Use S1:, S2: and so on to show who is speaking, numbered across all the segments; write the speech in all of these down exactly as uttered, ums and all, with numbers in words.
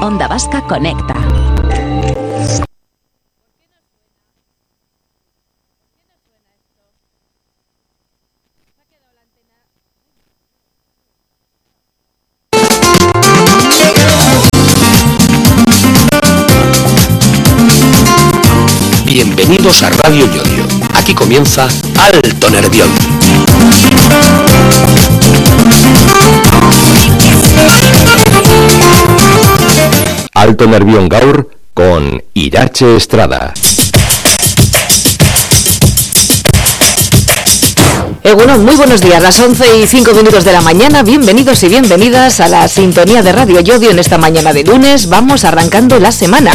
S1: Onda Vasca Conecta.
S2: Bienvenidos a Radio Yodio. Aquí comienza Alto Nervión. Alto Nervión Gaur con Irache Estrada.
S3: Eh, bueno, muy buenos días, las once y cinco minutos de la mañana, bienvenidos y bienvenidas a la sintonía de Radio Yodio en esta mañana de lunes. Vamos arrancando la semana.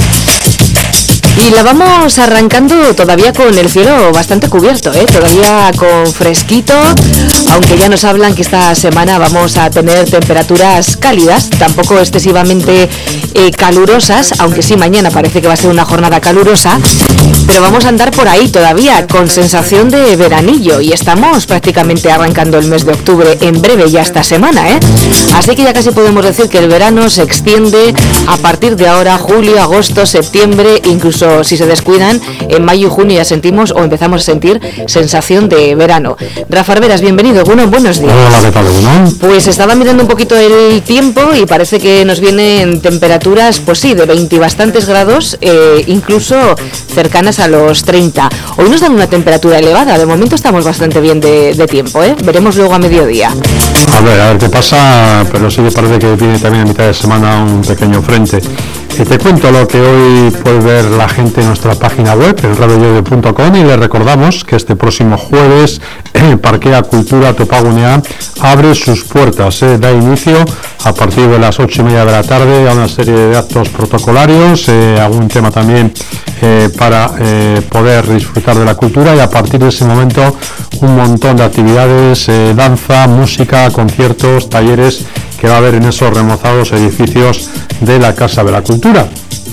S3: Y la vamos arrancando todavía con el cielo bastante cubierto, ¿eh? Todavía con fresquito, aunque ya nos hablan que esta semana vamos a tener temperaturas cálidas, tampoco excesivamente eh, calurosas, aunque sí mañana parece que va a ser una jornada calurosa, pero vamos a andar por ahí todavía con sensación de veranillo y estamos prácticamente arrancando el mes de octubre en breve ya esta semana, ¿eh? Así que ya casi podemos decir que el verano se extiende a partir de ahora, julio, agosto, septiembre, incluso si se descuidan, en mayo y junio ya sentimos o empezamos a sentir sensación de verano. Rafa Arberas, bienvenido. Bueno, buenos días.
S4: Hola, ¿qué tal, Bruno?
S3: Pues estaba mirando un poquito el tiempo y parece que nos vienen temperaturas, pues sí, de veinte y bastantes grados, eh, incluso cercanas a los treinta. Hoy nos dan una temperatura elevada, de momento estamos bastante bien de, de tiempo, ¿eh? Veremos luego a mediodía.
S4: A ver, a ver qué pasa, pero sí que parece que viene también a mitad de semana un pequeño frente. Y te cuento lo que hoy puede ver la gente en nuestra página web, en radio yodio punto com, y les recordamos que este próximo jueves el Parquea Cultura Topagunea abre sus puertas, eh, da inicio a partir de las ocho y media de la tarde a una serie de actos protocolarios, eh, algún tema también eh, para eh, poder disfrutar de la cultura, y a partir de ese momento un montón de actividades, eh, danza, música, conciertos, talleres que va a haber en esos remozados edificios de la Casa de la Cultura.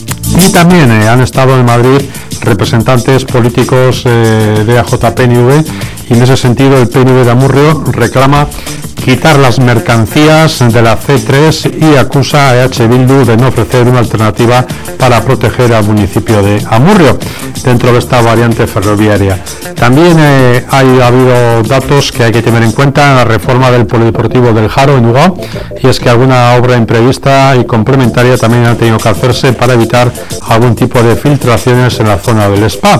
S4: Y también eh, han estado en Madrid representantes políticos eh, de A J P N V, y en ese sentido el P N V de Amurrio reclama quitar las mercancías de la C tres y acusa a E H Bildu de no ofrecer una alternativa para proteger al municipio de Amurrio dentro de esta variante ferroviaria. También eh, hay, ha habido datos que hay que tener en cuenta en la reforma del polideportivo del Jaro en Ugao, y es que alguna obra imprevista y complementaria también ha tenido que hacerse para evitar algún tipo de filtraciones en la zona del spa.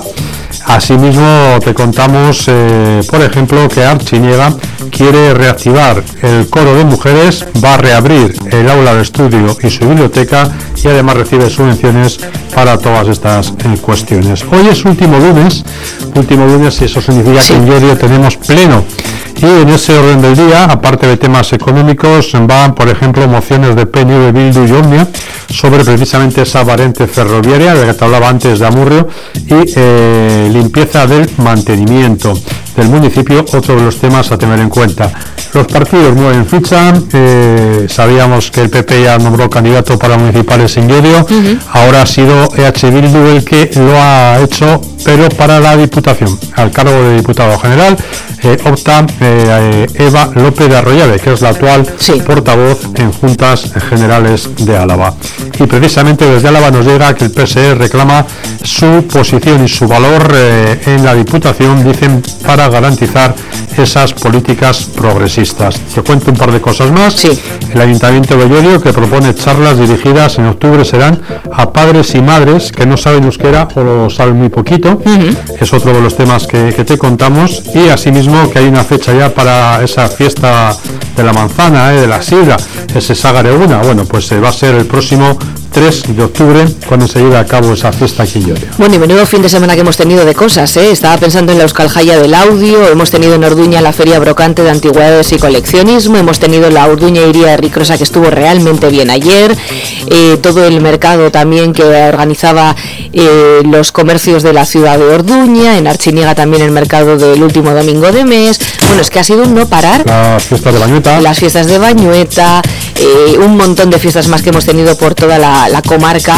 S4: Asimismo, te contamos, eh, por ejemplo, que Archiniega quiere reactivar el coro de mujeres, va a reabrir el aula de estudio y su biblioteca, y además recibe subvenciones para todas estas eh, cuestiones. Hoy es último lunes, último lunes, y eso significa sí. que en Yodio tenemos pleno. Y en ese orden del día, aparte de temas económicos, van, por ejemplo, mociones de P N V, Bildu y Omnia sobre precisamente esa variante ferroviaria de la que te hablaba antes de Amurrio, y eh, limpieza del mantenimiento del municipio, otro de los temas a tener en cuenta. Los partidos mueven ficha, eh, sabíamos que el P P ya nombró candidato para municipales en Yodio, uh-huh. Ahora ha sido E H Bildu el que lo ha hecho, pero para la Diputación, al cargo de diputado general, eh, opta eh, Eva López de Arroyave, que es la actual sí. portavoz en Juntas Generales de Álava. Y precisamente desde Álava nos llega que el P S E reclama su posición y su valor eh, en la Diputación, dicen, para garantizar esas políticas progresistas. Te cuento un par de cosas más.
S3: Sí.
S4: El Ayuntamiento de Llodio, que propone charlas dirigidas en octubre, serán a padres y madres que no saben euskera o lo saben muy poquito. Uh-huh. Es otro de los temas que, que te contamos. Y asimismo que hay una fecha ya para esa fiesta de la manzana, eh, de la sidra, ese Sagareguna. Bueno, pues eh, va a ser el próximo tres de octubre cuando se lleve a cabo esa fiesta aquí en Llodio.
S3: Bueno, y menudo fin de semana que hemos tenido de cosas, ¿eh? Estaba pensando en la Euskaljaia del Audio, hemos tenido en Orduña la Feria Brocante de Antigüedades y Coleccionismo, hemos tenido la Orduña Iría de Ricrosa, que estuvo realmente bien ayer, eh, todo el mercado también que organizaba eh, los comercios de la ciudad de Orduña, en Archiniega también el mercado del último domingo de mes. Bueno, es que ha sido un no parar.
S4: Las fiestas de Bañueta.
S3: Las fiestas de Bañueta, eh, un montón de fiestas más que hemos tenido por toda la, la comarca.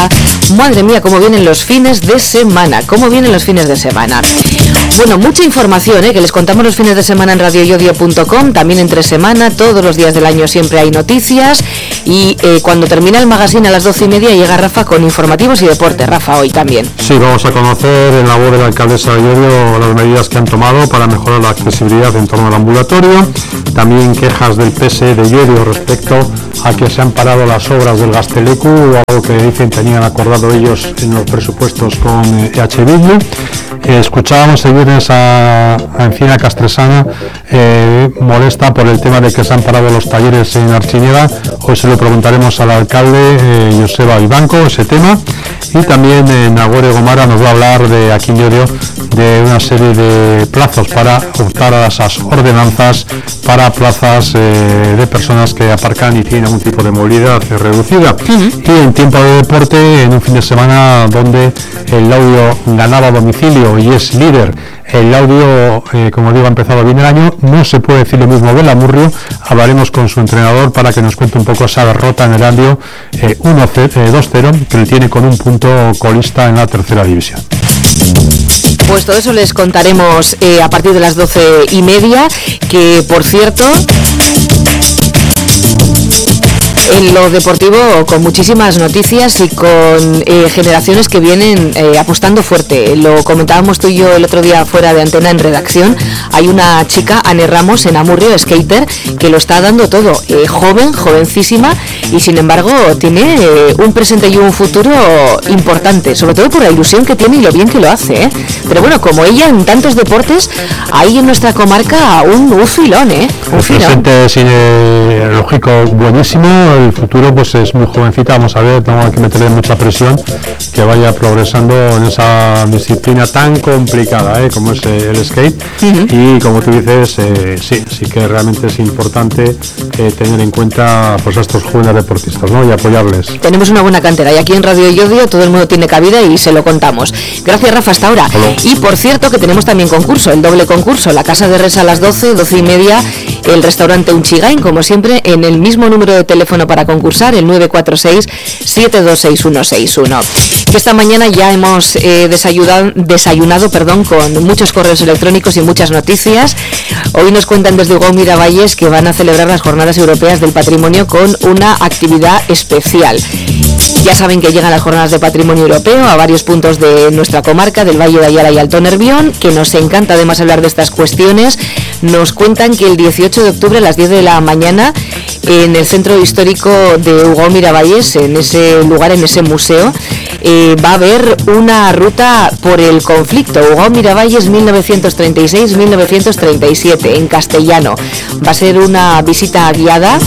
S3: Madre mía, cómo vienen los fines de semana, cómo vienen los fines de semana. Bueno, mucha información, ¿eh? Que les contamos los fines de semana en radio yodio punto com, también entre semana, todos los días del año siempre hay noticias. Y eh, cuando termina el magazine a las doce y media llega Rafa con informativos y deporte. Rafa, hoy también.
S4: Sí, vamos a conocer en la voz de la alcaldesa de Llodio las medidas que han tomado para mejorar la accesibilidad en torno al ambulatorio. También quejas del P S E de Llodio respecto a que se han parado las obras del Gaztelecu, algo que dicen tenían acordado ellos en los presupuestos con eh, E H Bildu. Eh, escuchábamos el viernes a, a Encina Castresana eh, molesta por el tema de que se han parado los talleres en Archiñega. Hoy se lo preguntaremos al alcalde eh, Joseba Ibanco ese tema, y también eh, Nagore Gomara nos va a hablar de aquí en Llodio de una serie de plazos para optar a esas ordenanzas para plazas eh, de personas que aparcan y tienen algún tipo de movilidad reducida. Uh-huh. Y en tiempo de deporte, en un fin de semana donde el Laudio ganaba a domicilio y es líder, el Laudio, eh, como digo, ha empezado bien el año, no se puede decir lo mismo del Amurrio. Hablaremos con su entrenador para que nos cuente un poco esa derrota en el Laudio eh, dos cero, que le tiene con un punto colista en la tercera división.
S3: Pues todo eso les contaremos eh, a partir de las doce y media, que por cierto, en lo deportivo con muchísimas noticias y con eh, generaciones que vienen eh, apostando fuerte. Lo comentábamos tú y yo el otro día fuera de antena en redacción. Hay una chica, Ane Ramos, en Amurrio, skater, que lo está dando todo, eh, joven, jovencísima, y sin embargo tiene eh, un presente y un futuro importante, sobre todo por la ilusión que tiene y lo bien que lo hace, ¿eh? Pero bueno, como ella en tantos deportes, hay en nuestra comarca un, un filón, ¿eh? Un
S4: el
S3: filón.
S4: presente es eh, lógico, buenísimo. El futuro pues es muy jovencita, vamos a ver, tengo que meterle mucha presión, que vaya progresando en esa disciplina tan complicada ¿eh? como es eh, el skate. Uh-huh. Y como tú dices, eh, sí, sí que realmente es importante eh, tener en cuenta pues a estos jóvenes deportistas, ¿no? Y apoyarles.
S3: Tenemos una buena cantera y aquí en Radio Yodio todo el mundo tiene cabida y se lo contamos. Gracias, Rafa, hasta ahora. Hola. Y por cierto que tenemos también concurso, el doble concurso, la Casa de Res a las doce, doce y media, el restaurante Unchigain, como siempre, en el mismo número de teléfono para concursar, el nueve cuatro seis, siete dos seis uno seis uno. Que esta mañana ya hemos eh, desayunado, desayunado perdón, con muchos correos electrónicos y muchas noticias. Hoy nos cuentan desde Ugao Miravalles que van a celebrar las Jornadas Europeas del Patrimonio con una actividad especial. Ya saben que llegan las Jornadas de Patrimonio Europeo a varios puntos de nuestra comarca, del Valle de Ayala y Alto Nervión, que nos encanta además hablar de estas cuestiones. Nos cuentan que el dieciocho de octubre a las diez de la mañana, en el centro histórico de Ugao Miravalles, en ese lugar, en ese museo, eh, va a haber una ruta por el conflicto, Ugao Miravalles mil novecientos treinta y seis a mil novecientos treinta y siete, en castellano. Va a ser una visita guiada.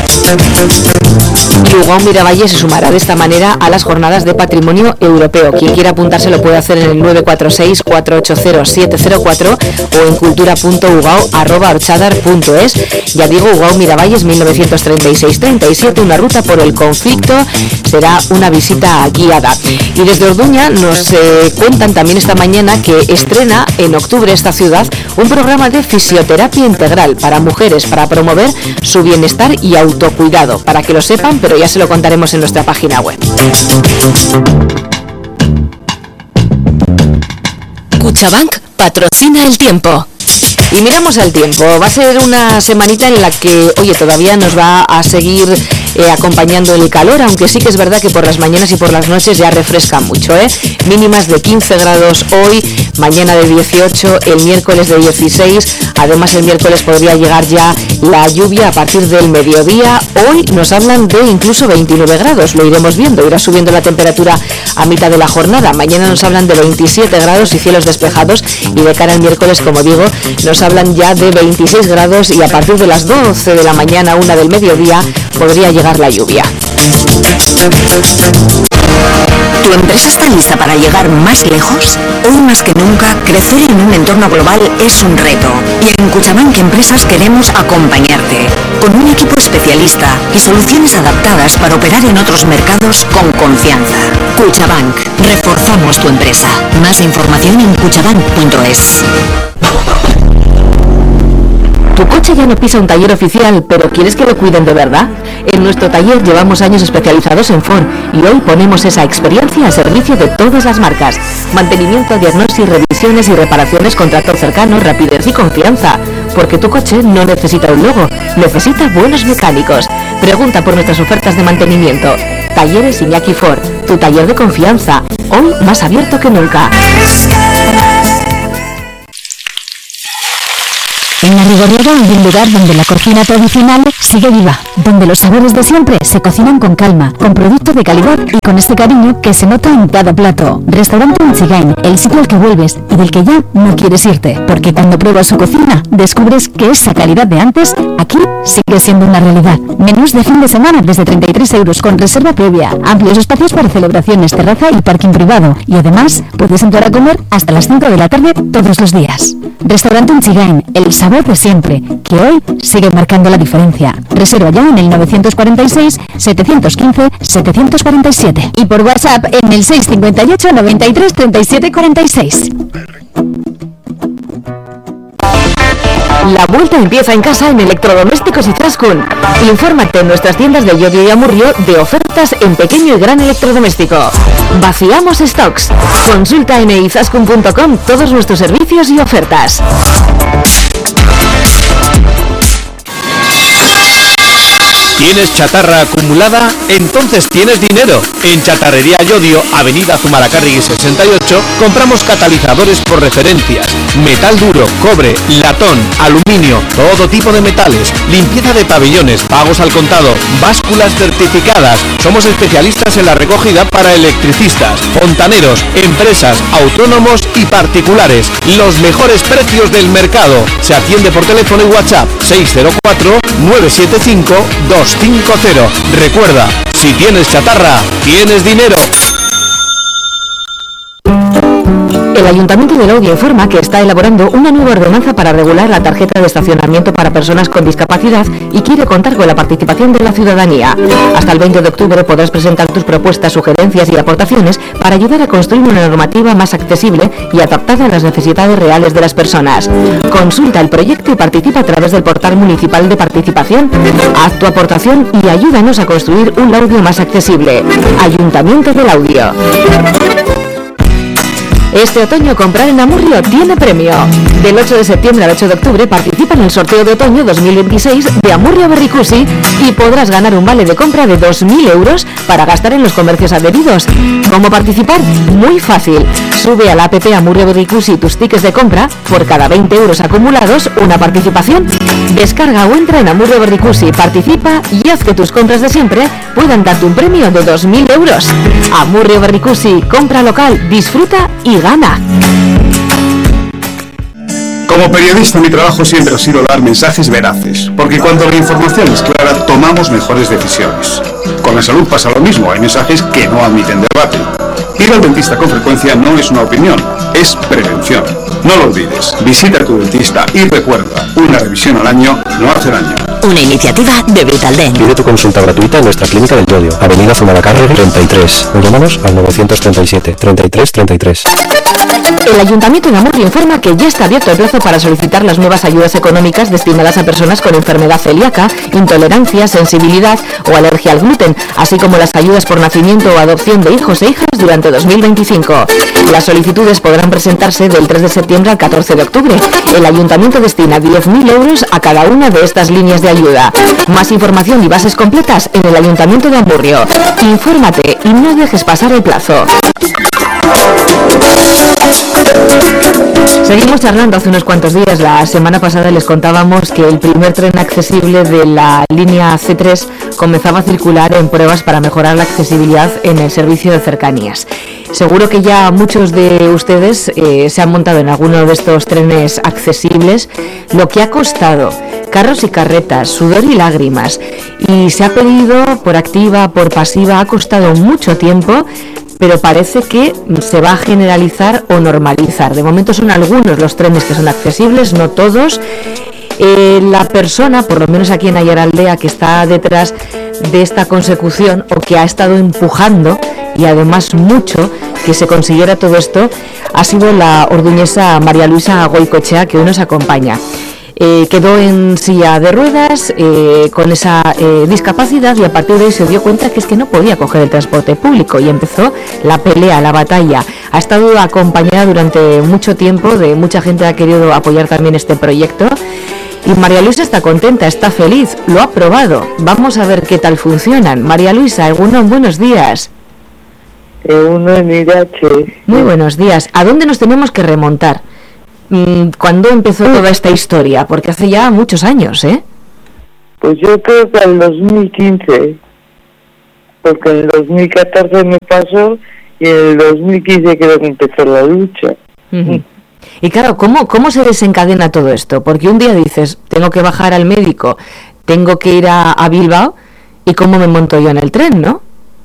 S3: Y Ugao Miravalles se sumará de esta manera a las Jornadas de Patrimonio Europeo. Quien quiera apuntarse lo puede hacer en el nueve cuatro seis, cuatro ocho cero, siete cero cuatro o en cultura punto ugao arroba orchadar punto es. Ya digo, Ugao Miravalles mil novecientos treinta y seis a treinta y siete, una ruta por el conflicto, será una visita guiada. Y desde Orduña nos eh, cuentan también esta mañana que estrena en octubre esta ciudad un programa de fisioterapia integral para mujeres para promover su bienestar y autocuidado. Para que lo sepan, pero ya se lo contaremos en nuestra página web.
S1: Cuchabank patrocina el tiempo.
S3: Y miramos al tiempo. Va a ser una semanita en la que, oye, todavía nos va a seguir eh, acompañando el calor, aunque sí que es verdad que por las mañanas y por las noches ya refresca mucho, ¿eh? Mínimas de quince grados hoy, mañana de dieciocho, el miércoles de dieciséis. Además, el miércoles podría llegar ya la lluvia a partir del mediodía. Hoy nos hablan de incluso veintinueve grados, lo iremos viendo, irá subiendo la temperatura a mitad de la jornada. Mañana nos hablan de veintisiete grados y cielos despejados, y de cara al miércoles, como digo, nos hablan ya de veintiséis grados y a partir de las doce de la mañana, una del mediodía, podría llegar la lluvia.
S1: ¿Tu empresa está lista para llegar más lejos? Hoy más que nunca, crecer en un entorno global es un reto. Y en Cuchabank Empresas queremos acompañarte, con un equipo especialista y soluciones adaptadas para operar en otros mercados con confianza. Cuchabank, reforzamos tu empresa. Más información en cuchabank punto es.
S3: Tu coche ya no pisa un taller oficial, pero ¿quieres que lo cuiden de verdad? En nuestro taller llevamos años especializados en Ford y hoy ponemos esa experiencia a servicio de todas las marcas. Mantenimiento, diagnosis, revisiones y reparaciones con trato cercano, rapidez y confianza. Porque tu coche no necesita un logo, necesita buenos mecánicos. Pregunta por nuestras ofertas de mantenimiento. Talleres Iñaki Ford, tu taller de confianza, hoy más abierto que nunca.
S5: En La Rigorriera hay un lugar donde la cocina tradicional sigue viva, donde los sabores de siempre se cocinan con calma, con productos de calidad y con este cariño que se nota en cada plato. Restaurante Unchigain, el sitio al que vuelves y del que ya no quieres irte, porque cuando pruebas su cocina descubres que esa calidad de antes aquí sigue siendo una realidad. Menús de fin de semana desde treinta y tres euros con reserva previa, amplios espacios para celebraciones, terraza y parking privado, y además puedes entrar a comer hasta las cinco de la tarde todos los días. Restaurante Unchigain, el sabor de siempre, que hoy sigue marcando la diferencia. Reserva ya en el nueve cuatro seis, siete uno cinco, siete cuatro siete y por WhatsApp en el seis cinco ocho, noventa y tres, treinta y siete cuarenta y seis.
S3: La vuelta empieza en casa en Electrodomésticos Izaskun. Infórmate en nuestras tiendas de Llodio y Amurrio de ofertas en pequeño y gran electrodoméstico. Vaciamos stocks. Consulta en izaskun punto com todos nuestros servicios y ofertas.
S2: ¿Tienes chatarra acumulada? Entonces tienes dinero. En Chatarrería Llodio, Avenida Zumalacárregui sesenta y ocho, compramos catalizadores por referencias, metal duro, cobre, latón, aluminio, todo tipo de metales, limpieza de pabellones, pagos al contado, básculas certificadas. Somos especialistas en la recogida para electricistas, fontaneros, empresas, autónomos y particulares. Los mejores precios del mercado. Se atiende por teléfono y WhatsApp seis cero cuatro, nueve siete cinco, dos cinco cero. Recuerda, si tienes chatarra, tienes dinero.
S3: El Ayuntamiento de Laudio informa que está elaborando una nueva ordenanza para regular la tarjeta de estacionamiento para personas con discapacidad y quiere contar con la participación de la ciudadanía. Hasta el veinte de octubre podrás presentar tus propuestas, sugerencias y aportaciones para ayudar a construir una normativa más accesible y adaptada a las necesidades reales de las personas. Consulta el proyecto y participa a través del portal municipal de participación. Haz tu aportación y ayúdanos a construir un Laudio más accesible. Ayuntamiento de Laudio. Este otoño comprar en Amurrio tiene premio. Del ocho de septiembre al ocho de octubre participa en el sorteo de otoño dos mil veintiséis de Amurrio Berricusi y podrás ganar un vale de compra de dos mil euros para gastar en los comercios adheridos. ¿Cómo participar? Muy fácil. Sube a la app Amurrio Berricusi tus tickets de compra. Por cada veinte euros acumulados, una participación. Descarga o entra en Amurrio Berricusi, participa y haz que tus compras de siempre puedan darte un premio de dos mil euros. Amurrio Berricusi, compra local, disfruta y gana.
S6: Como periodista, mi trabajo siempre ha sido dar mensajes veraces, porque cuando la información es clara, tomamos mejores decisiones. Con la salud pasa lo mismo, hay mensajes que no admiten debate. Ir al dentista con frecuencia no es una opinión, es prevención. No lo olvides, visita a tu dentista y recuerda, una revisión al año no hace daño.
S1: Una iniciativa de Vitaldent.
S7: Pide tu consulta gratuita en nuestra clínica del Llodio, Avenida Zumalacárregui treinta y tres. O llámanos al novecientos treinta y siete, treinta y tres, treinta y tres.
S3: El Ayuntamiento de Amurrio informa que ya está abierto el plazo para solicitar las nuevas ayudas económicas destinadas a personas con enfermedad celíaca, intolerancia, sensibilidad o alergia al gluten, así como las ayudas por nacimiento o adopción de hijos e hijas durante dos mil veinticinco. Las solicitudes podrán presentarse del tres de septiembre al catorce de octubre. El Ayuntamiento destina diez mil euros a cada una de estas líneas de ayuda. Más información y bases completas en el Ayuntamiento de Amurrio. Infórmate y no dejes pasar el plazo. Seguimos charlando. Hace unos cuantos días, la semana pasada, les contábamos que el primer tren accesible de la línea C tres comenzaba a circular en pruebas para mejorar la accesibilidad en el servicio de cercanías. Seguro que ya muchos de ustedes eh, se han montado en alguno de estos trenes accesibles. Lo que ha costado, carros y carretas, sudor y lágrimas, y se ha pedido por activa, por pasiva, ha costado mucho tiempo, pero parece que se va a generalizar o normalizar. De momento son algunos los trenes que son accesibles, no todos. Eh, la persona, por lo menos aquí en Ayaraldea, que está detrás de esta consecución o que ha estado empujando, y además mucho, que se consiguiera todo esto, ha sido la orduñesa María Luisa Goicoechea, que hoy nos acompaña. Eh, quedó en silla de ruedas eh, con esa eh, discapacidad y a partir de ahí se dio cuenta que es que no podía coger el transporte público y empezó la pelea, la batalla. Ha estado acompañada durante mucho tiempo de mucha gente que ha querido apoyar también este proyecto y María Luisa está contenta, está feliz, lo ha probado. Vamos a ver qué tal funcionan. María Luisa, Egunon, buenos días.
S8: Egunon, Irache.
S3: Muy buenos días. ¿A dónde nos tenemos que remontar? ¿Cuándo empezó toda esta historia? Porque hace ya muchos años, ¿eh?
S8: Pues yo creo que en el dos mil quince, porque en el dos mil catorce me pasó y en el dos mil quince creo que empezó la lucha.
S3: Uh-huh. Y claro, ¿cómo, ¿cómo se desencadena todo esto? Porque un día dices, tengo que bajar al médico, tengo que ir a, a Bilbao, ¿y cómo me monto yo en el tren, no?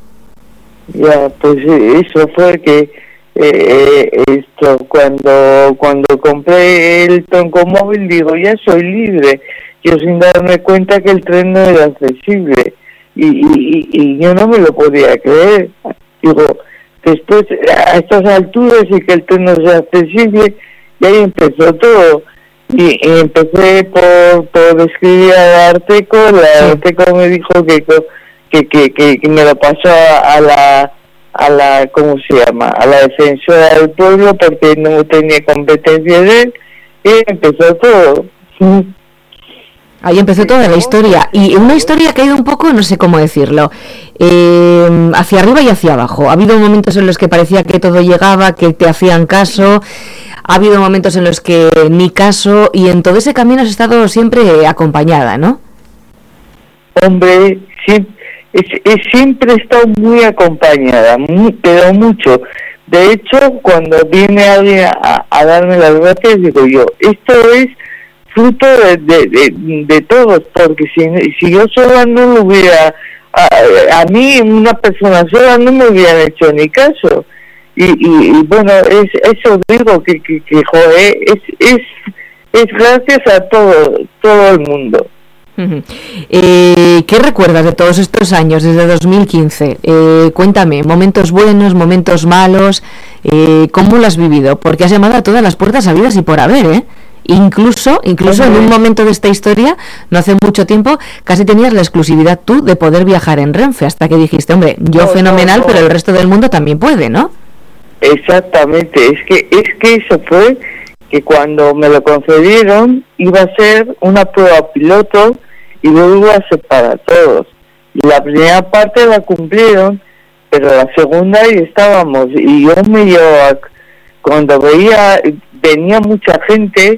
S8: Ya, pues eso fue que Eh, esto cuando cuando compré el tronco móvil digo ya soy libre, yo sin darme cuenta que el tren no era accesible y, y, y yo no me lo podía creer. Digo, después a estas alturas y que el tren no sea accesible, y ahí empezó todo y, y empecé por, por escribir a Arteco. La Arteco me dijo que que, que, que, que me lo pasó a, a la a la, ¿cómo se llama?, a la defensora del pueblo porque no tenía competencia de él y empezó todo.
S3: Ahí empezó toda la historia y una historia que ha ido un poco, no sé cómo decirlo, eh, hacia arriba y hacia abajo. Ha habido momentos en los que parecía que todo llegaba, que te hacían caso, ha habido momentos en los que ni caso y en todo ese camino has estado siempre acompañada, ¿no?
S8: Hombre, sí. Es, es, siempre he estado muy acompañada, muy, pero mucho. De hecho, cuando viene alguien a, a darme las gracias, digo yo, esto es fruto de, de, de, de todos, porque si, si yo sola no lo hubiera, a, a mí una persona sola no me hubieran hecho ni caso. Y, y, y bueno, es eso digo, que, que, que joder, es, es, es gracias a todo, todo el mundo.
S3: Uh-huh. Eh, ¿Qué recuerdas de todos estos años, desde dos mil quince? Eh, cuéntame, momentos buenos, momentos malos, eh, ¿cómo lo has vivido? Porque has llamado a todas las puertas habidas y por haber, ¿eh? Incluso, incluso en un momento de esta historia, no hace mucho tiempo, casi tenías la exclusividad tú de poder viajar en Renfe, hasta que dijiste, hombre, yo no, fenomenal, no, no. Pero el resto del mundo también puede, ¿no?
S8: Exactamente, es que, es que eso fue que cuando me lo concedieron iba a ser una prueba piloto y luego iba a ser para todos. Y la primera parte la cumplieron, pero la segunda ahí estábamos. Y yo me llevaba, cuando veía, venía mucha gente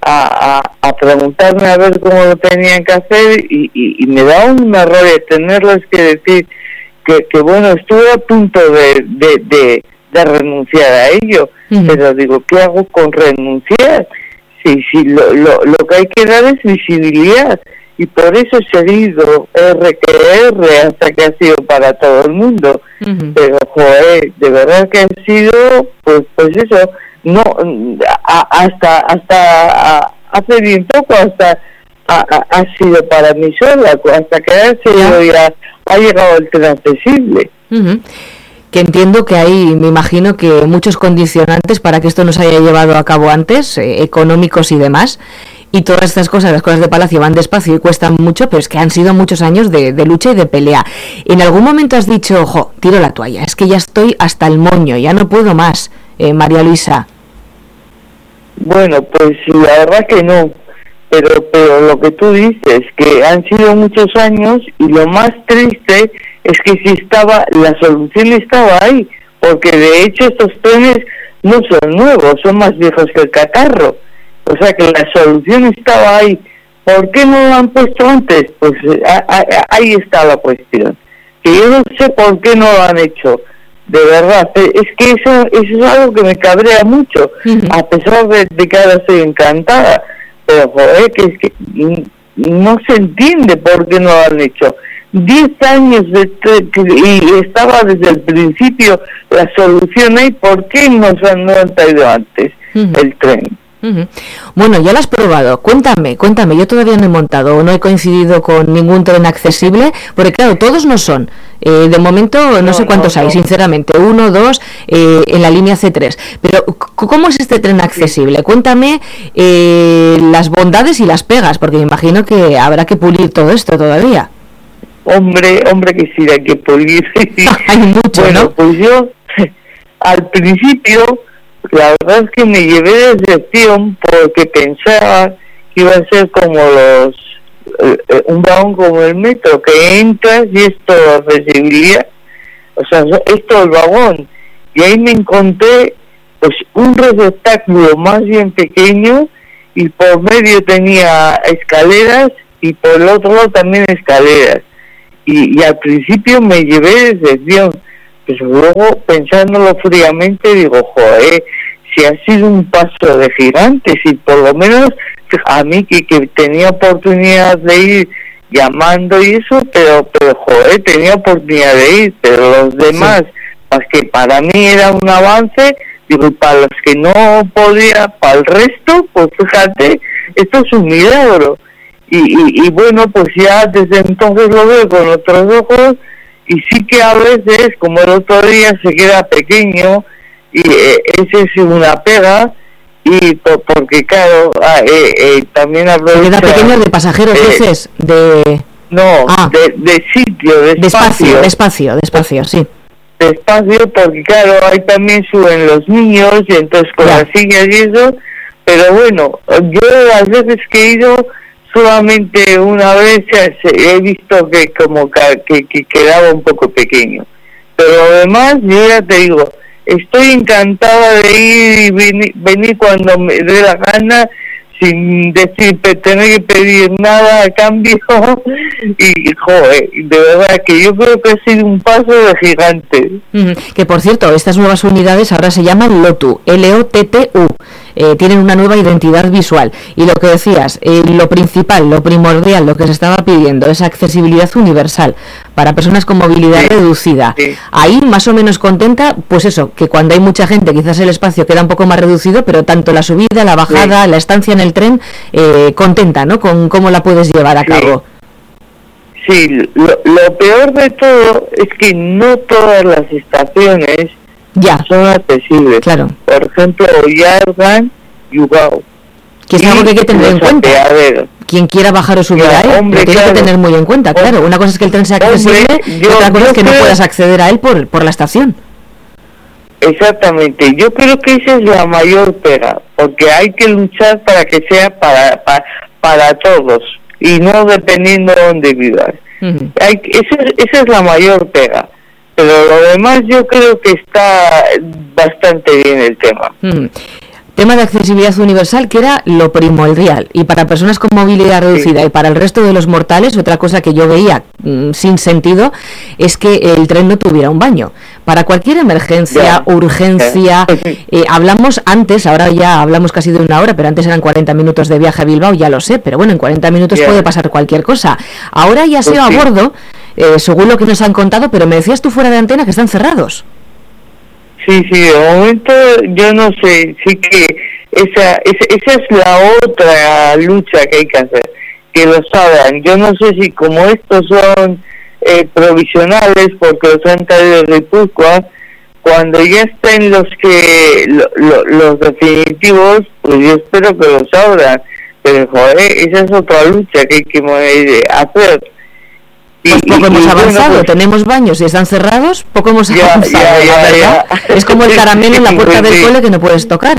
S8: a, a, a preguntarme a ver cómo lo tenían que hacer y, y, y me daba una rabia tenerles que decir que, que bueno, estuve a punto de, de, de, de renunciar a ello, uh-huh. Pero digo, ¿qué hago con renunciar? Si, si lo, lo, lo que hay que dar es visibilidad. Y por eso he seguido R que R hasta que ha sido para todo el mundo. Uh-huh. Pero, joder, de verdad que ha sido, pues pues eso, no a, hasta hasta a, hace bien poco, hasta a, a, ha sido para mí sola, hasta que ha, sido ya, ha llegado el tren accesible.
S3: Uh-huh. Que entiendo que hay, me imagino que muchos condicionantes para que esto no se haya llevado a cabo antes, eh, económicos y demás. Y todas estas cosas, las cosas de Palacio van despacio y cuestan mucho, pero es que han sido muchos años de, de lucha y de pelea. En algún momento has dicho, ojo, tiro la toalla, es que ya estoy hasta el moño, ya no puedo más, eh, María Luisa.
S8: Bueno, pues la verdad que no, pero, pero lo que tú dices, que han sido muchos años y lo más triste es que si estaba, la solución estaba ahí, porque de hecho estos trenes no son nuevos, son más viejos que el catarro. O sea que la solución estaba ahí. ¿Por qué no lo han puesto antes? Pues a, a, ahí está la cuestión. Que yo no sé por qué no lo han hecho. De verdad, es que eso, eso es algo que me cabrea mucho. Uh-huh. A pesar de, de que ahora estoy encantada. Pero joder, que es que no se entiende por qué no lo han hecho. Diez años de y estaba desde el principio la solución ahí. ¿Por qué no se han, no han traído antes uh-huh. el tren?
S3: Uh-huh. Bueno, ya lo has probado. Cuéntame, cuéntame. Yo todavía no he montado o no he coincidido con ningún tren accesible, porque claro, todos no son. Eh, de momento no, no sé cuántos no, no. hay, sinceramente. Uno, dos, eh, en la línea C tres. Pero, ¿cómo es este tren accesible? Cuéntame eh, las bondades y las pegas, porque me imagino que habrá que pulir todo esto todavía.
S8: Hombre, hombre que sí, hay que pulir.
S3: Hay mucho,
S8: bueno,
S3: ¿no?
S8: Pues yo, al principio... La verdad es que me llevé de decepción porque pensaba que iba a ser como los eh, un vagón como el metro, que entras y es todo accesibilidad, o sea, es todo el vagón, y ahí me encontré pues un receptáculo más bien pequeño y por medio tenía escaleras y por el otro lado también escaleras, y, y al principio me llevé de decepción. Pues luego, pensándolo fríamente, digo, joder, si ha sido un paso de gigantes, y por lo menos a mí que, que tenía oportunidad de ir llamando y eso, pero, pero joder, tenía oportunidad de ir, pero los demás, sí. Más que para mí era un avance, digo, para los que no podía, para el resto, pues fíjate, esto es un milagro. Y, y, y bueno, pues ya desde entonces lo veo con otros ojos, y sí que a veces, como el otro día, se queda pequeño, y eh, esa es una pega, y por, porque claro, eh, eh, también aprovecha...
S3: Se queda pequeño de pasajeros, eh, dices, de...
S8: No, ah, de, de sitio, de espacio.
S3: De espacio, de espacio, sí.
S8: De espacio, porque claro, ahí también suben los niños, y entonces con ya. Las sillas y eso, pero bueno, yo las veces que he ido... solamente una vez he visto que como que, que quedaba un poco pequeño, pero además yo ya te digo, estoy encantada de ir y venir, venir cuando me dé la gana, sin decir, tener que pedir nada a cambio, y joder, de verdad que yo creo que ha sido un paso de gigante.
S3: Mm, que por cierto, estas nuevas unidades ahora se llaman LOTU, L O T T U. Eh, tienen una nueva identidad visual, y lo que decías, eh, lo principal, lo primordial, lo que se estaba pidiendo es accesibilidad universal para personas con movilidad sí, reducida. Sí. Ahí más o menos contenta, pues eso, que cuando hay mucha gente quizás el espacio queda un poco más reducido, pero tanto la subida, la bajada, sí. La estancia en el tren, eh, contenta, ¿no? Con cómo la puedes llevar a sí. cabo.
S8: Sí, lo, lo peor de todo es que no todas las estaciones
S3: ya
S8: son accesibles.
S3: Claro.
S8: Por ejemplo, Yargan, Yugao.
S3: Que es algo que hay que tener en cuenta. Quien quiera bajar o subir ya, a él, hombre, lo tiene claro. que tener muy en cuenta, hombre, claro. Una cosa es que el tren sea accesible, hombre, yo, y otra cosa es que creo... no puedas acceder a él por, por la estación.
S8: Exactamente. Yo creo que esa es la mayor pega, porque hay que luchar para que sea para para, para todos, y no dependiendo de dónde vivas. Uh-huh. Hay, esa, esa es la mayor pega. Pero lo demás yo creo que está bastante bien el tema.
S3: Mm. Tema de accesibilidad universal, que era lo primordial, y para personas con movilidad reducida sí. y para el resto de los mortales, otra cosa que yo veía mm, sin sentido es que el tren no tuviera un baño. Para cualquier emergencia, yeah. urgencia, yeah. eh, hablamos antes, ahora ya hablamos casi de una hora, pero antes eran cuarenta minutos de viaje a Bilbao, ya lo sé, pero bueno, en cuarenta minutos yeah. puede pasar cualquier cosa. Ahora ya se va pues sí. a bordo, eh, según lo que nos han contado, pero me decías tú fuera de antena que están cerrados.
S8: Sí, sí, de momento yo no sé, sí que esa, esa esa es la otra lucha que hay que hacer, que lo saben. Yo no sé si como estos son eh, provisionales, porque los han traído de Guipúzcoa, cuando ya estén los que lo, lo, los definitivos, pues yo espero que los abran, pero joder, esa es otra lucha que hay que hacer.
S3: Pues poco y, hemos y, avanzado, bueno, pues, tenemos baños y están cerrados, poco hemos ya, avanzado, ya, ya, ¿verdad? Ya. Es como el caramelo en la puerta pues, del sí. cole que no puedes tocar.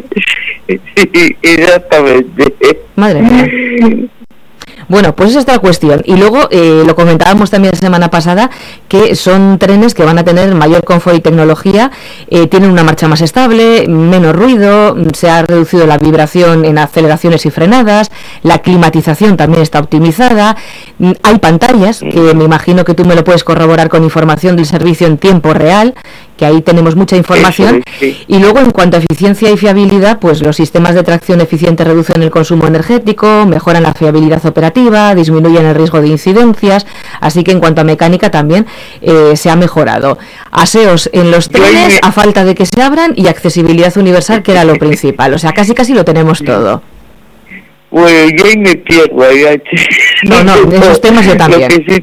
S8: Sí, exactamente.
S3: Madre mía. Bueno, pues esa es otra cuestión. Y luego, eh, lo comentábamos también la semana pasada, que son trenes que van a tener mayor confort y tecnología, eh, tienen una marcha más estable, menos ruido, se ha reducido la vibración en aceleraciones y frenadas, la climatización también está optimizada, hay pantallas, que me imagino que tú me lo puedes corroborar con información del servicio en tiempo real, que ahí tenemos mucha información.
S8: Eso es, sí.
S3: Y luego, en cuanto a eficiencia y fiabilidad, pues los sistemas de tracción eficiente reducen el consumo energético, mejoran la fiabilidad operativa, disminuyen el riesgo de incidencias, así que en cuanto a mecánica también eh, se ha mejorado. Aseos en los trenes, a falta de que se abran, y accesibilidad universal, que era lo principal. O sea, casi casi lo tenemos todo.
S8: Bueno, yo ahí me pierdo. Ahí,
S3: no, no, en esos temas yo también.
S8: Sí.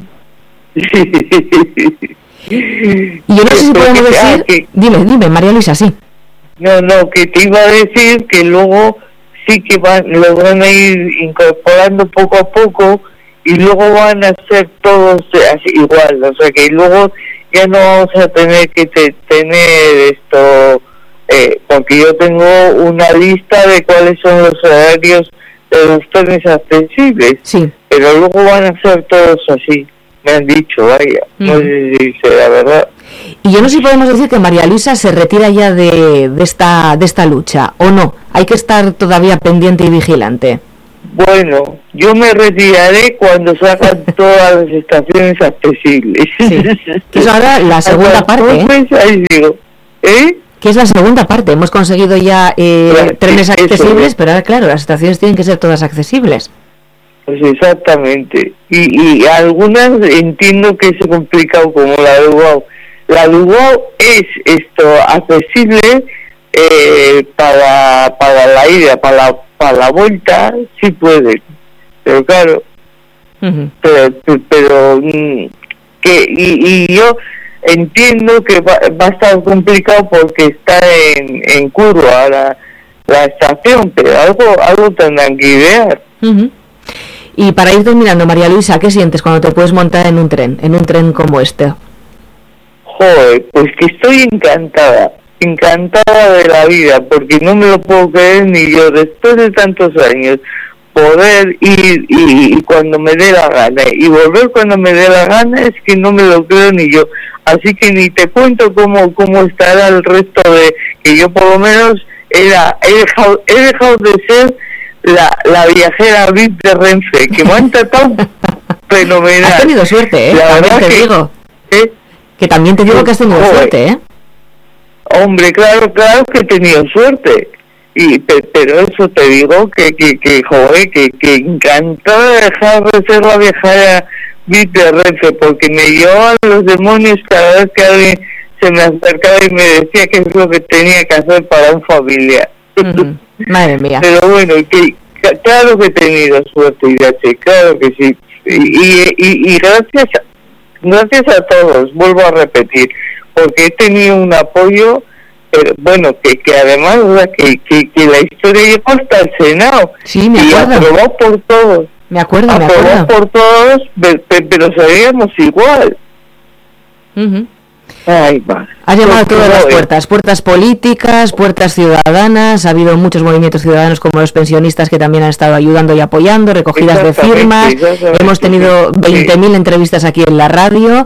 S3: Y yo no sé si podemos decir... Ah, que... Dime, dime, María Luisa, sí.
S8: No, no, que te iba a decir que luego sí que van, lo van a ir incorporando poco a poco y luego van a ser todos así igual. O sea, que luego ya no vamos a tener que te, tener esto... Eh, porque yo tengo una lista de cuáles son los horarios de los trenes accesibles.
S3: Sí.
S8: Pero luego van a ser todos así. Me han dicho, vaya, mm. no sé si será verdad.
S3: Y yo no sé si podemos decir que María Luisa se retira ya de, de esta de esta lucha, o no, hay que estar todavía pendiente y vigilante.
S8: Bueno, yo me retiraré cuando se hagan todas las estaciones accesibles.
S3: Sí. Que es ahora la segunda parte,
S8: ¿eh? Ahí digo, ¿eh?
S3: Que es la segunda parte, hemos conseguido ya eh, claro, trenes accesibles, pero ahora claro, las estaciones tienen que ser todas accesibles.
S8: Pues exactamente, y, y algunas entiendo que es complicado, como la de Uau. La de Uau es esto accesible eh, para para la ida, para la, para la vuelta, sí puede, pero claro, uh-huh. pero, pero que y, y yo entiendo que va, va a estar complicado porque está en, en curva la, la estación, pero algo algo tendrán que idear.
S3: Uh-huh. Y para ir terminando, María Luisa, ¿qué sientes cuando te puedes montar en un tren, en un tren como este?
S8: Joder, pues que estoy encantada, encantada de la vida, porque no me lo puedo creer ni yo, después de tantos años, poder ir y, y cuando me dé la gana, y volver cuando me dé la gana, es que no me lo creo ni yo. Así que ni te cuento cómo, cómo estará el resto de, que yo por lo menos era, he dejado, he dejado de ser La, la viajera V I P de Renfe, que me han tratado fenomenal.
S3: Has tenido suerte, ¿eh?
S8: La
S3: también te
S8: que,
S3: digo.
S8: ¿eh?
S3: Que también te digo que has tenido Joder. suerte, ¿eh?
S8: Hombre, claro, claro que he tenido suerte. Y pero eso te digo que, que, que joder, que, que encantado de dejar de ser la viajera V I P de Renfe, porque me llevaban los demonios cada vez que alguien se me acercaba y me decía qué es lo que tenía que hacer para un familiar.
S3: Uh-huh. Madre mía.
S8: Pero bueno, que, claro que he tenido suerte, Irache, claro que sí. Y, y, y gracias, gracias a todos, vuelvo a repetir, porque he tenido un apoyo, pero bueno, que, que además, o sea, que, que, que la historia llegó hasta el Senado.
S3: Sí, me
S8: y
S3: acuerdo.
S8: aprobado por todos.
S3: Me acuerdo, me
S8: aprobado
S3: acuerdo.
S8: por todos, pero, pero sabíamos igual.
S3: Uh-huh.
S8: Ay, va.
S3: Ha llamado a todas las puertas, puertas políticas, puertas ciudadanas, ha habido muchos movimientos ciudadanos como los pensionistas que también han estado ayudando y apoyando, recogidas de firmas, hemos tenido veinte mil entrevistas aquí en la radio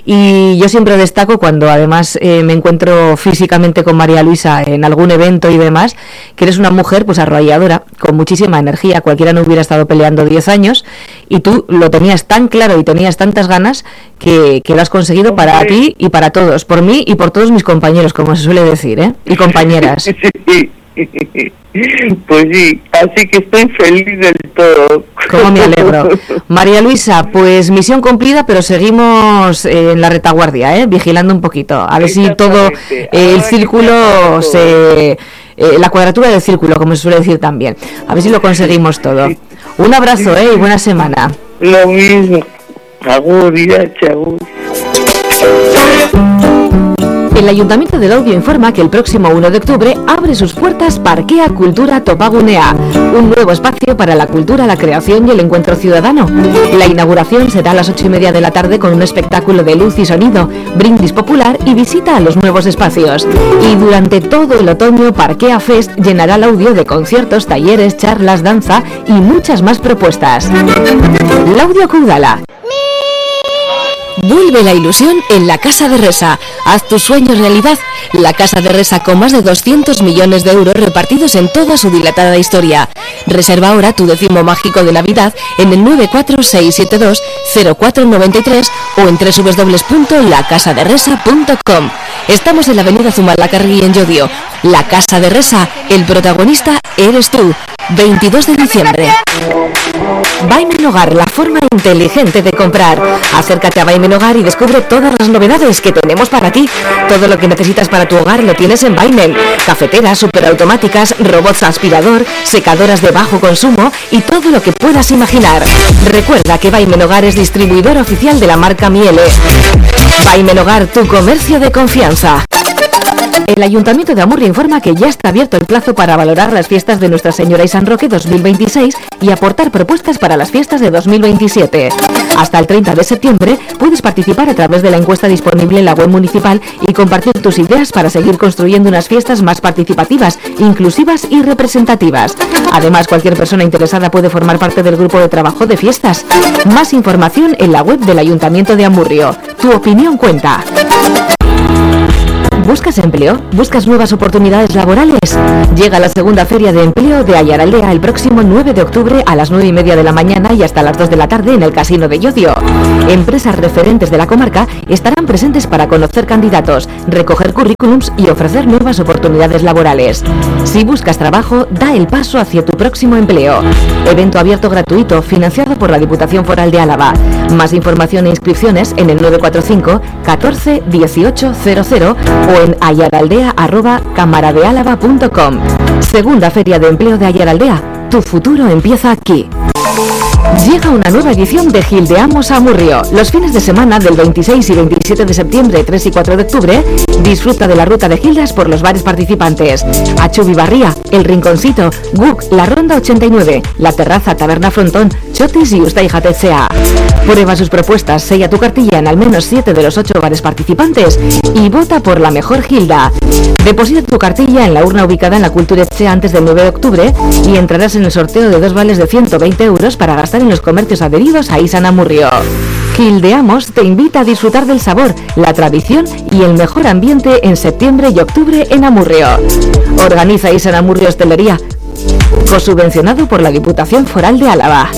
S3: y yo siempre destaco cuando además eh, me encuentro físicamente con María Luisa en algún evento y demás, que eres una mujer pues arrolladora, con muchísima energía, cualquiera no hubiera estado peleando diez años y tú lo tenías tan claro y tenías tantas ganas que, que lo has conseguido para ti y para todos, por mí y por todos mis compañeros, como se suele decir, ¿eh? Y compañeras.
S8: Pues sí, así que estoy feliz del todo.
S3: Como me alegro. María Luisa, pues misión cumplida, pero seguimos eh, en la retaguardia, ¿eh? Vigilando un poquito, a ver si todo eh, el círculo se... Eh, la cuadratura del círculo, como se suele decir también. A ver si lo conseguimos todo. Un abrazo, ¿eh? Y buena semana.
S8: Lo mismo. Agur, Irache, agur.
S3: El Ayuntamiento de Laudio informa que el próximo uno de octubre abre sus puertas Parkea Kultura Topagunea, un nuevo espacio para la cultura, la creación y el encuentro ciudadano. La inauguración será a las ocho y media de la tarde con un espectáculo de luz y sonido, brindis popular y visita a los nuevos espacios. Y durante todo el otoño, Parkea Fest llenará Laudio de conciertos, talleres, charlas, danza y muchas más propuestas. Laudio Caudala. Vuelve la ilusión en la Casa de Resa. Haz tus sueños realidad. La Casa de Resa con más de doscientos millones de euros repartidos en toda su dilatada historia. Reserva ahora tu décimo mágico de Navidad en el nueve cuatro seis siete dos cero cuatro nueve tres o en doble u doble u doble u punto la casa de resa punto com. Estamos en la avenida Zumalacárregui en Llodio. La Casa de Resa, el protagonista eres tú. veintidós de diciembre. Vaimen Hogar, la forma inteligente de comprar. Acércate a Vaimen Hogar y descubre todas las novedades que tenemos para ti. Todo lo que necesitas para tu hogar lo tienes en Vaimen. Cafeteras, superautomáticas, robots aspirador, secadoras de bajo consumo y todo lo que puedas imaginar. Recuerda que Vaimen Hogar es distribuidor oficial de la marca Miele. Vaimen Hogar, tu comercio de confianza. El Ayuntamiento de Amurrio informa que ya está abierto el plazo para valorar las fiestas de Nuestra Señora y San Roque dos mil veintiséis y aportar propuestas para las fiestas de dos mil veintisiete. Hasta el treinta de septiembre puedes participar a través de la encuesta disponible en la web municipal y compartir tus ideas para seguir construyendo unas fiestas más participativas, inclusivas y representativas. Además, cualquier persona interesada puede formar parte del grupo de trabajo de fiestas. Más información en la web del Ayuntamiento de Amurrio. Tu opinión cuenta. ¿Buscas empleo? ¿Buscas nuevas oportunidades laborales? Llega la segunda Feria de Empleo de Ayaraldea el próximo nueve de octubre a las nueve y media de la mañana y hasta las dos de la tarde en el Casino de Llodio. Empresas referentes de la comarca estarán presentes para conocer candidatos, recoger currículums y ofrecer nuevas oportunidades laborales. Si buscas trabajo, da el paso hacia tu próximo empleo. Evento abierto gratuito financiado por la Diputación Foral de Álava. Más información e inscripciones en el nueve cuatro cinco catorce dieciocho cero cero o en ayaraldea arroba camaradealava punto com. Segunda Feria de Empleo de Ayaraldea. Tu futuro empieza aquí. Llega una nueva edición de Gildeamos Amurrio. Los fines de semana del veintiséis y veintisiete de septiembre, tres y cuatro de octubre, disfruta de la ruta de gildas por los bares participantes. Achubi Barría, El Rinconcito, Guk, La Ronda ochenta y nueve, La Terraza, Taberna Frontón, Chotis y Ustaija T C A. Prueba sus propuestas, sella tu cartilla en al menos siete de los ocho bares participantes y vota por la mejor gilda. Deposita tu cartilla en la urna ubicada en la Cultura Etxe antes del nueve de octubre y entrarás en el sorteo de dos vales de ciento veinte euros para gastar en los comercios adheridos a Isan Amurrio. Gildeamos te invita a disfrutar del sabor, la tradición y el mejor ambiente en septiembre y octubre en Amurrio. Organiza Isan Amurrio Hostelería, cosubvencionado por la Diputación Foral de Álava.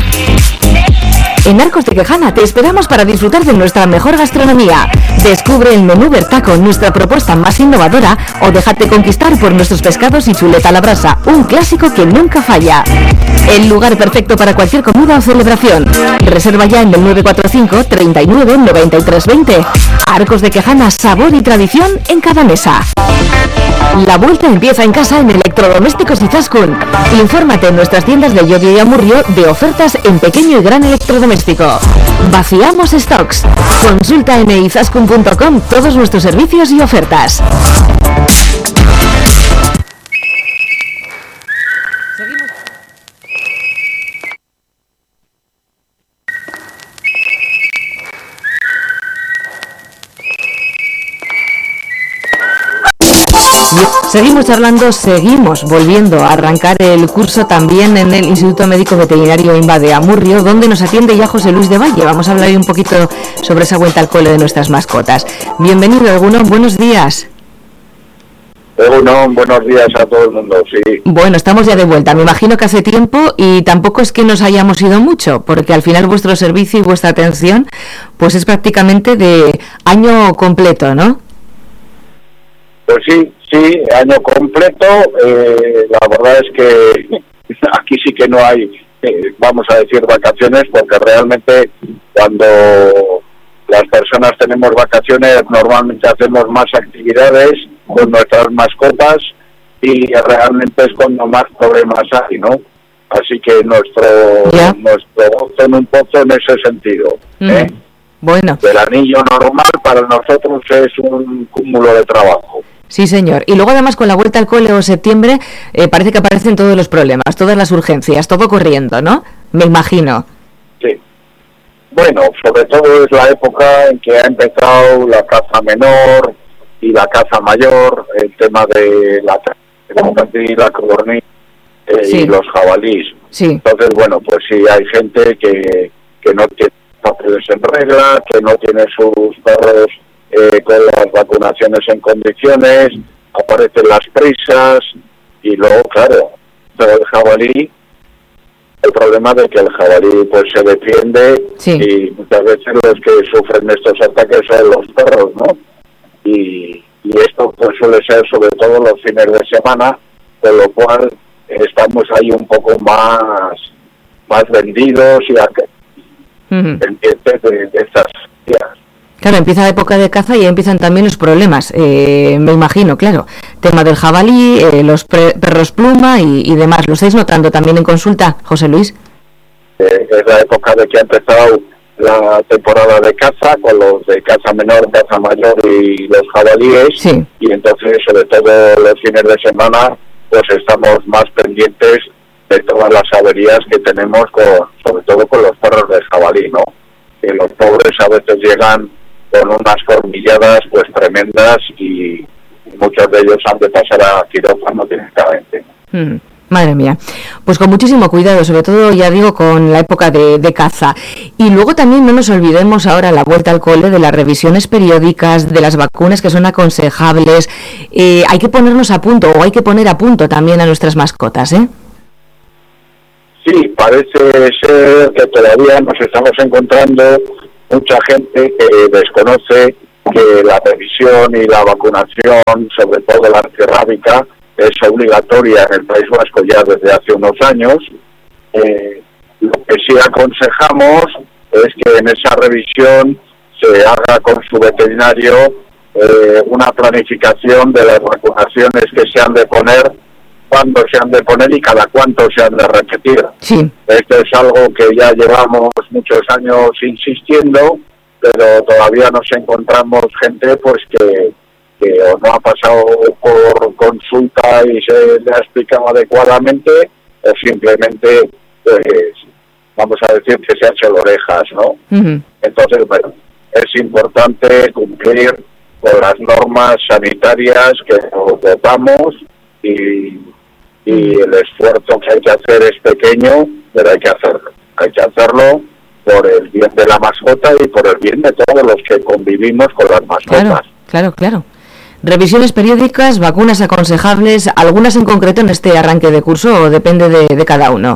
S3: En Arcos de Quejana te esperamos para disfrutar de nuestra mejor gastronomía. Descubre el menú Bertaco, nuestra propuesta más innovadora, o déjate conquistar por nuestros pescados y chuleta a la brasa, un clásico que nunca falla. El lugar perfecto para cualquier comida o celebración. Reserva ya en el nueve cuatro cinco treinta y nueve noventa y tres veinte. Arcos de Quejana, sabor y tradición en cada mesa. La vuelta empieza en casa en Electrodomésticos Izaskun. Infórmate en nuestras tiendas de Llodio y Amurrio de ofertas en pequeño y gran electrodoméstico. Vaciamos stocks. Consulta en izaskun punto com todos nuestros servicios y ofertas. Seguimos charlando, seguimos volviendo a arrancar el curso también en el Instituto Médico Veterinario INVA de Amurrio, donde nos atiende ya José Luis de Valle. Vamos a hablar hoy un poquito sobre esa vuelta al cole de nuestras mascotas. Bienvenido, Egunon, buenos días.
S9: Egunon, buenos días a todo el mundo, sí.
S3: Bueno, estamos ya de vuelta. Me imagino que hace tiempo y tampoco es que nos hayamos ido mucho, porque al final vuestro servicio y vuestra atención pues es prácticamente de año completo, ¿no?
S9: Pues sí, sí, año completo. Eh, la verdad es que aquí sí que no hay, eh, vamos a decir, vacaciones, porque realmente cuando las personas tenemos vacaciones normalmente hacemos más actividades con nuestras mascotas y realmente es cuando más problemas hay, ¿no? Así que nuestro yeah. nuestro gozo en un pozo en ese sentido. Mm. ¿eh?
S3: Bueno.
S9: El anillo normal para nosotros es un cúmulo de trabajo.
S3: Sí, señor. Y luego además con la vuelta al cole o septiembre eh, parece que aparecen todos los problemas, todas las urgencias, todo corriendo, ¿no? Me imagino.
S9: Sí. Bueno, sobre todo es la época en que ha empezado la caza menor y la caza mayor, el tema de la caza, la codorniz eh, sí. y los jabalís.
S3: Sí.
S9: Entonces, bueno, pues sí, hay gente que, que no tiene papeles en regla, que no tiene sus perros Eh, con las vacunaciones en condiciones, aparecen las prisas y luego, claro, pero el jabalí, el problema de que el jabalí pues se defiende
S3: sí.
S9: y muchas veces los que sufren estos ataques son los perros, ¿no? Y, ser sobre todo los fines de semana, con lo cual estamos ahí un poco más más vendidos y uh-huh. pendientes de, de estas días.
S3: Claro, empieza la época de caza y empiezan también los problemas, eh, me imagino, claro. Tema del jabalí, eh, los pre- perros pluma y, y demás. ¿Lo estáis notando también en consulta, José Luis?
S9: Eh, es la época de que ha empezado la temporada de caza, con los de caza menor, caza mayor y los jabalíes.
S3: Sí.
S9: Y entonces, sobre todo los fines de semana, pues estamos más pendientes de todas las averías que tenemos, con, sobre todo con los perros de jabalí, ¿no? Que los pobres a veces llegan con unas formilladas pues tremendas y muchos de ellos han de pasar a quirófano directamente.
S3: Mm, madre mía, pues con muchísimo cuidado, sobre todo ya digo con la época de, de caza. Y luego también no nos olvidemos ahora la vuelta al cole de las revisiones periódicas, de las vacunas que son aconsejables. Eh, hay que ponernos a punto o hay que poner a punto también a nuestras mascotas, ¿eh?
S9: Sí, parece ser que todavía nos estamos encontrando mucha gente que desconoce que la revisión y la vacunación, sobre todo la antirrábica, es obligatoria en el País Vasco ya desde hace unos años. Eh, lo que sí aconsejamos es que en esa revisión se haga con su veterinario eh, una planificación de las vacunaciones que se han de poner, cuándo se han de poner y cada cuánto se han de repetir.
S3: Sí.
S9: Esto es algo que ya llevamos muchos años insistiendo, pero todavía nos encontramos gente pues que, que o no ha pasado por consulta y se le ha explicado adecuadamente, o simplemente, pues, vamos a decir que se ha hecho orejas, ¿no? Uh-huh. Entonces, bueno, es importante cumplir con las normas sanitarias que nos dotamos y y el esfuerzo que hay que hacer es pequeño, pero hay que hacerlo. Hay que hacerlo por el bien de la mascota y por el bien de todos los que convivimos con las mascotas.
S3: Claro, claro, claro. Revisiones periódicas, vacunas aconsejables, algunas en concreto en este arranque de curso o depende de, de cada uno.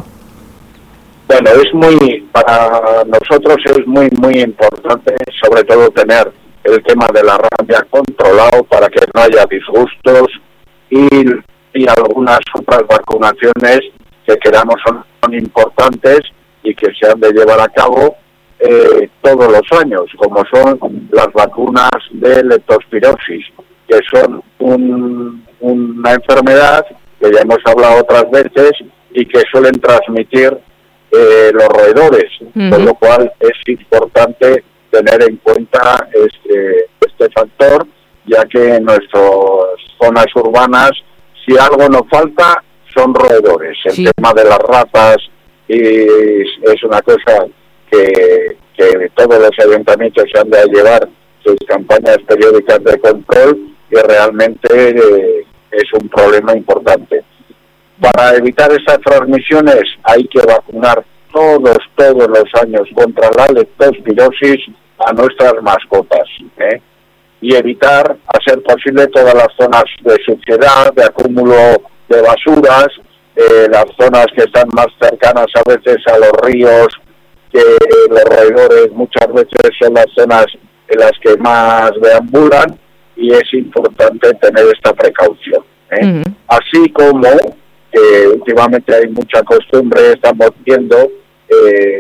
S9: Bueno, es muy, para nosotros es muy, muy importante, sobre todo tener el tema de la rabia controlado para que no haya disgustos y y algunas otras vacunaciones que queramos son, son importantes y que se han de llevar a cabo eh, todos los años, como son las vacunas de leptospirosis, que son un, una enfermedad que ya hemos hablado otras veces y que suelen transmitir eh, los roedores, uh-huh. Con lo cual es importante tener en cuenta este, este factor, ya que en nuestras zonas urbanas, si algo nos falta, son roedores. El sí. tema de las ratas y es una cosa que, que todos los ayuntamientos se han de llevar sus campañas periódicas de control y realmente eh, es un problema importante. Para evitar esas transmisiones hay que vacunar todos, todos los años contra la leptospirosis a nuestras mascotas, ¿eh? Y evitar, a ser posible, todas las zonas de suciedad, de acúmulo de basuras, eh, las zonas que están más cercanas a veces a los ríos, que los roedores muchas veces son las zonas en las que más deambulan, y es importante tener esta precaución, ¿eh? Uh-huh. Así como que últimamente hay mucha costumbre, estamos viendo, eh,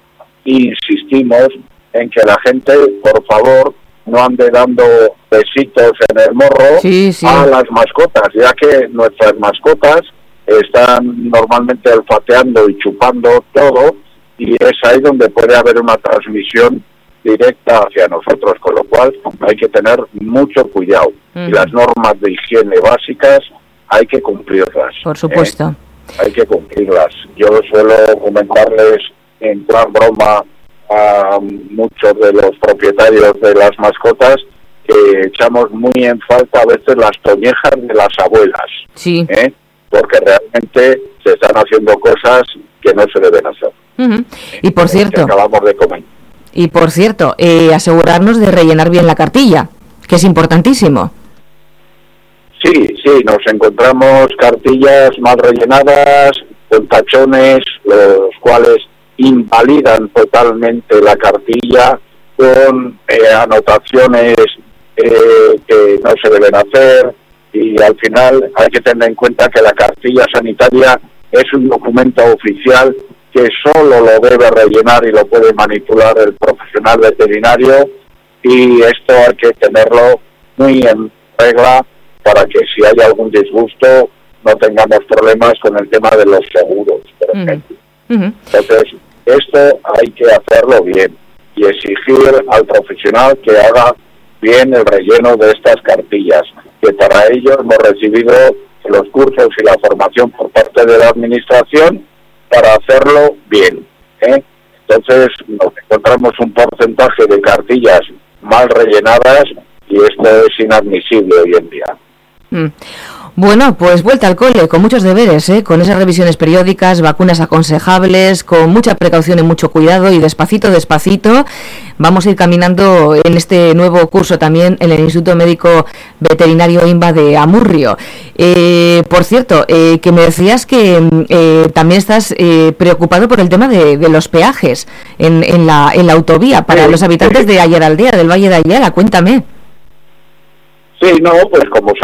S9: e insistimos en que la gente, por favor, no ande dando besitos en el morro sí, sí. a las mascotas, ya que nuestras mascotas están normalmente olfateando y chupando todo, y es ahí donde puede haber una transmisión directa hacia nosotros, con lo cual hay que tener mucho cuidado. Uh-huh. Y las normas de higiene básicas hay que cumplirlas.
S3: Por supuesto.
S9: ¿eh? Hay que cumplirlas. Yo suelo comentarles en plan broma a muchos de los propietarios de las mascotas que echamos muy en falta a veces las toñejas de las abuelas,
S3: sí.
S9: ¿eh? Porque realmente se están haciendo cosas que no se deben hacer.
S3: Uh-huh. Y por cierto,
S9: acabamos de comer.
S3: Y por cierto, eh, asegurarnos de rellenar bien la cartilla, que es importantísimo.
S9: Sí, sí, nos encontramos cartillas mal rellenadas, con tachones, los cuales invalidan totalmente la cartilla, con eh, anotaciones eh, que no se deben hacer, y al final hay que tener en cuenta que la cartilla sanitaria es un documento oficial que solo lo debe rellenar y lo puede manipular el profesional veterinario, y esto hay que tenerlo muy en regla para que si hay algún disgusto no tengamos problemas con el tema de los seguros, por ejemplo. Uh-huh. Entonces, esto hay que hacerlo bien y exigir al profesional que haga bien el relleno de estas cartillas, que para ello hemos recibido los cursos y la formación por parte de la administración para hacerlo bien, ¿eh? Entonces nos encontramos un porcentaje de cartillas mal rellenadas y esto es inadmisible hoy en día.
S3: Mm. Bueno, pues vuelta al cole, con muchos deberes, ¿eh? Con esas revisiones periódicas, vacunas aconsejables, con mucha precaución y mucho cuidado, y despacito, despacito, vamos a ir caminando en este nuevo curso también en el Instituto Médico Veterinario INVA de Amurrio. Eh, por cierto, eh, que me decías que eh, también estás eh, preocupado por el tema de, de los peajes en, en, la, en la autovía para sí, los habitantes sí. de Ayeraldea, del Valle de Ayala. Cuéntame.
S9: Sí, no, pues como